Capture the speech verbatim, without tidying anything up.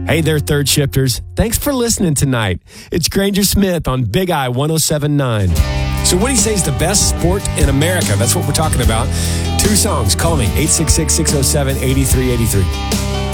Hey there, third shifters. Thanks for listening tonight. It's Granger Smith on Big I one oh seven point nine. So what do you say is the best sport in America? That's what we're talking about. Two songs. Call me, eight six six, six oh seven, eight three eight three.